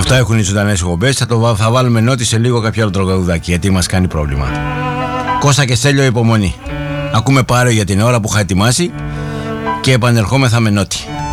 Αυτά έχουν οι ζωντανές εκπομπές. Θα βάλουμε νότι σε λίγο κάποιο άλλο τραγουδάκι, γιατί μας κάνει πρόβλημα. Κώστα και Στέλιο, υπομονή. Ακούμε Πάρο για την ώρα που είχα ετοιμάσει και επανερχόμεθα με νότι.